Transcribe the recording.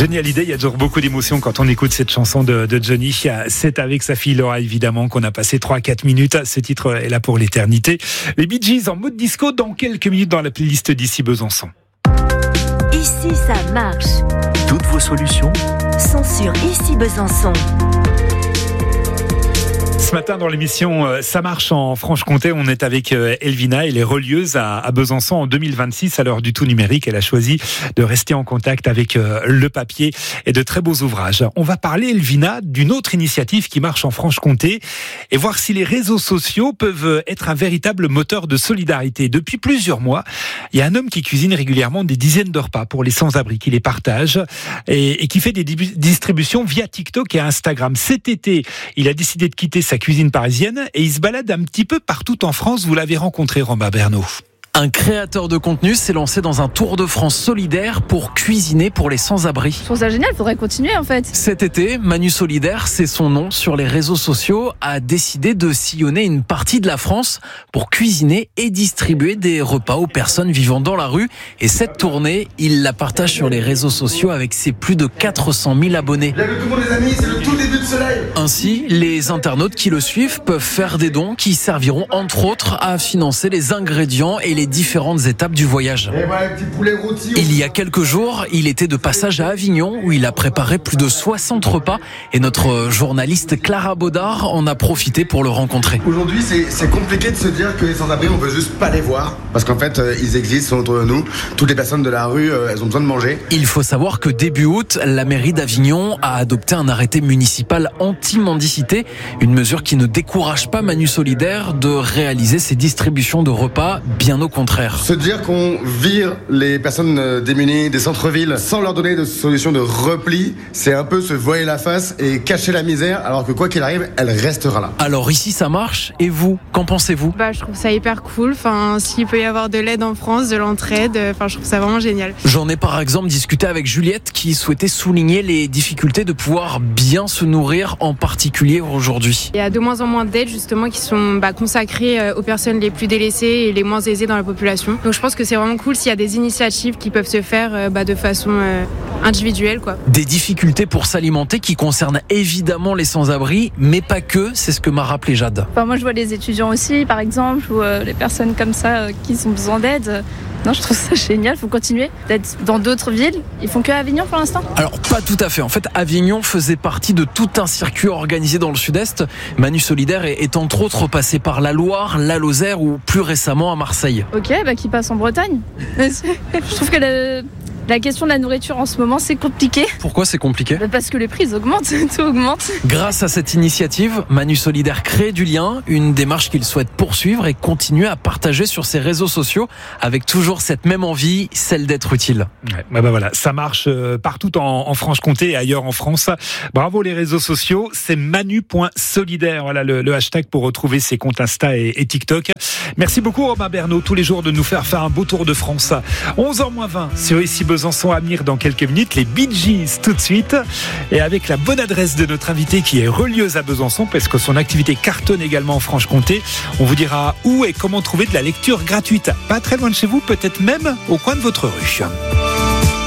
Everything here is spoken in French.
Johnny Hallyday, il y a toujours beaucoup d'émotions quand on écoute cette chanson de Johnny. C'est avec sa fille Laura, évidemment, qu'on a passé 3-4 minutes. Ce titre est là pour l'éternité. Les Bee Gees en mode disco dans quelques minutes dans la playlist d'Ici Besançon. Ici, ça marche. Toutes vos solutions sont sur Ici Besançon. Ce matin dans l'émission Ça marche en Franche-Comté, on est avec Elvina, elle est relieuse à Besançon en 2026 à l'heure du tout numérique. Elle a choisi de rester en contact avec le papier et de très beaux ouvrages. On va parler, Elvina, d'une autre initiative qui marche en Franche-Comté et voir si les réseaux sociaux peuvent être un véritable moteur de solidarité. Depuis plusieurs mois, il y a un homme qui cuisine régulièrement des dizaines de repas pour les sans-abri, qui les partage et qui fait des distributions via TikTok et Instagram. Cet été, il a décidé de quitter sa cuisine parisienne et il se balade un petit peu partout en France. Vous l'avez rencontré, Romain Bernot. Un créateur de contenu s'est lancé dans un tour de France solidaire pour cuisiner pour les sans-abri. Je trouve ça génial, il faudrait continuer en fait. Cet été, Manu Solidaire, c'est son nom sur les réseaux sociaux, a décidé de sillonner une partie de la France pour cuisiner et distribuer des repas aux personnes vivant dans la rue. Et cette tournée, il la partage sur les réseaux sociaux avec ses plus de 400 000 abonnés. Bienvenue tout le monde les amis, c'est le tout début de ce live. Ainsi, les internautes qui le suivent peuvent faire des dons qui serviront entre autres à financer les ingrédients et les différentes étapes du voyage. Et voilà, petit poulet rôti. Il y a quelques jours, il était de passage à Avignon où il a préparé plus de 60 repas et notre journaliste Clara Baudard en a profité pour le rencontrer. Aujourd'hui, c'est compliqué de se dire que les sans-abri, on veut juste pas les voir parce qu'en fait, ils existent, sont autour de nous. Toutes les personnes de la rue, elles ont besoin de manger. Il faut savoir que début août, la mairie d'Avignon a adopté un arrêté municipal anti-mendicité, une mesure qui ne décourage pas Manu Solidaire de réaliser ses distributions de repas, bien au contraire. Se dire qu'on vire les personnes démunies des centres-villes sans leur donner de solution de repli, c'est un peu se voiler la face et cacher la misère, alors que quoi qu'il arrive, elle restera là. Alors ici ça marche, et vous, qu'en pensez-vous ? Je trouve ça hyper cool, s'il peut y avoir de l'aide en France, de l'entraide, je trouve ça vraiment génial. J'en ai par exemple discuté avec Juliette qui souhaitait souligner les difficultés de pouvoir bien se nourrir, en particulier aujourd'hui. Il y a de moins en moins d'aides justement qui sont consacrées aux personnes les plus délaissées et les moins aisées dans la population. Donc je pense que c'est vraiment cool s'il y a des initiatives qui peuvent se faire de façon individuelle, quoi. Des difficultés pour s'alimenter qui concernent évidemment les sans-abri, mais pas que, c'est ce que m'a rappelé Jade. Moi je vois les étudiants aussi par exemple, ou les personnes comme ça qui ont besoin d'aide. Non, je trouve ça génial, il faut continuer d'être dans d'autres villes. Ils font que Avignon pour l'instant ? Alors pas tout à fait, en fait Avignon faisait partie de tout un circuit organisé dans le sud-est. Manu Solidaire est entre autres passé par la Loire, la Lozère ou plus récemment à Marseille. Ok, qui passe en Bretagne. Je trouve que la question de la nourriture en ce moment, c'est compliqué. Pourquoi c'est compliqué ? Parce que les prix augmentent, tout augmente. Grâce à cette initiative, Manu Solidaire crée du lien, une démarche qu'il souhaite poursuivre et continuer à partager sur ses réseaux sociaux avec toujours cette même envie, celle d'être utile. Ouais, voilà, ça marche partout en Franche-Comté et ailleurs en France. Bravo les réseaux sociaux, c'est manu.solidaire, voilà le hashtag pour retrouver ses comptes Insta et TikTok. Merci beaucoup Romain Bernot, tous les jours de nous faire un beau tour de France. 11h20 sur Ici Besançon à venir dans quelques minutes, les Bee Gees tout de suite. Et avec la bonne adresse de notre invité qui est relieuse à Besançon parce que son activité cartonne également en Franche-Comté. On vous dira où et comment trouver de la lecture gratuite. Pas très loin de chez vous, peut-être même au coin de votre rue.